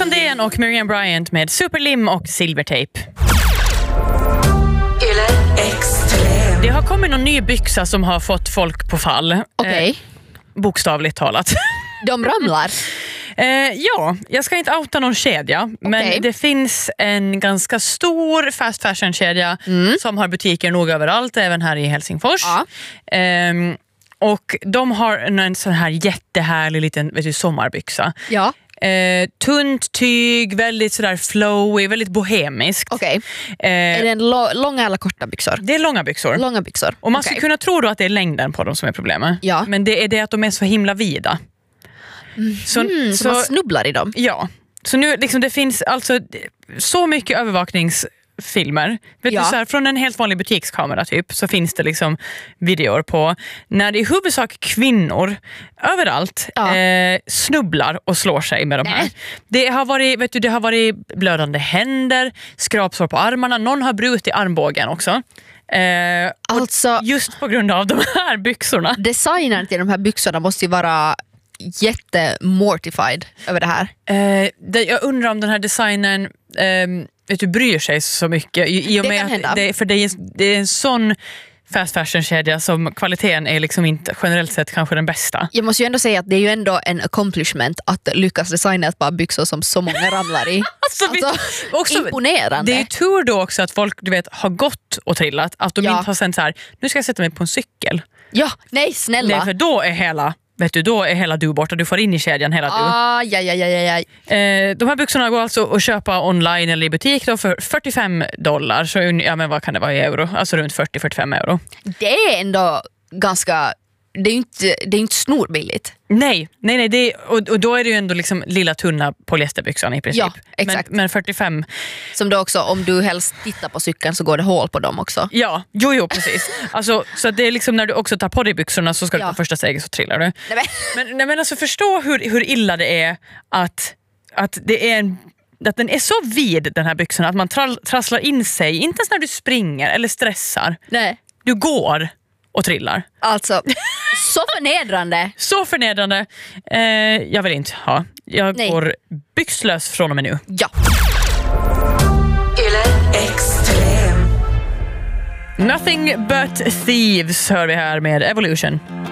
Sandén och Miriam Bryant med Superlim och Silvertape. Det har kommit någon ny byxa som har fått folk på fall. Okej. Bokstavligt talat. De ramlar. Ja, jag ska inte outa någon kedja, men det finns en ganska stor fast fashion-kedja som har butiker nog överallt, även här i Helsingfors. Ja. Och de har en sån här jättehärlig liten sommarbyxa. Ja. Tunt tyg, väldigt sådär flowy, väldigt bohemiskt. Okej. Är det långa eller korta byxor? Det är långa byxor. Långa byxor. Och man ska kunna tro då att det är längden på dem som är problemet. Ja. Men det är det att de är så himla vida. Så man snubblar i dem. Ja. Så nu liksom det finns alltså så mycket övervakningsfilmer. Vet du, så här, från en helt vanlig butikskamera typ, så finns det liksom videor på när det i huvudsak kvinnor överallt snubblar och slår sig med de här. Det har varit blödande händer, skrapsår på armarna, någon har brutit armbågen också. Alltså, just på grund av de här byxorna. Designen till de här byxorna måste ju vara jättemortified över det här. Jag undrar om den här designen bryr sig så mycket i och med att det är en sån fast fashion-kedja som kvaliteten är liksom inte generellt sett kanske den bästa. Jag måste ju ändå säga att det är ju ändå en accomplishment att lyckas designa ett par byxor som så många ramlar i. Också imponerande. Det är tur då också att folk har gått och trillat, att de inte har sänt så här: nu ska jag sätta mig på en cykel. Ja, nej snälla. Nej, för då är hela du borta. Du får in i kedjan hela du. De här byxorna går alltså att köpa online eller i butik då för $45. Så men vad kan det vara i euro? Alltså runt 40-45 euro. Det är ändå ganska... Det är inte snorbilligt. Nej, och då är det ju ändå liksom lilla tunna polyesterbyxorna i princip. Ja, exakt. Men 45. Som då också, om du helst tittar på cykeln så går det hål på dem också. Ja, jo precis. Alltså, så det är liksom när du också tar på dig byxorna så ska du ta första steget så trillar du. Men alltså förstå hur illa det är att det är att den är så vid, den här byxorna, att man trasslar in sig, inte ens när du springer eller stressar. Nej. Du går och trillar. Alltså, så förnedrande. Så förnedrande. Jag vill inte ha. Jag går byxlös från och med nu. Ja. Nothing but thieves hör vi här med Evolution.